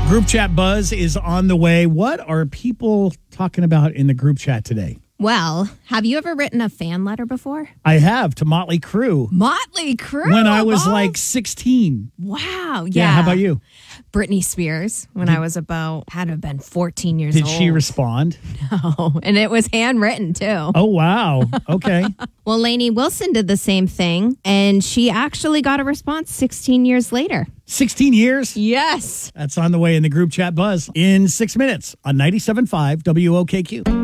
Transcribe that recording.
Group chat buzz is on the way. What are people talking about in the group chat today? Well, have you ever written a fan letter before? I have to Motley Crue. Motley Crue? When I was like 16. Wow. Yeah. How about you? Britney Spears, when I was had to have been 14 years Did old. she respond? No. And it was handwritten, too. Oh, wow. Okay. Well, Lainey Wilson did the same thing, and she actually got a response 16 years later. 16 years? Yes. That's on the way in the group chat buzz in 6 minutes on 97.5 WOKQ.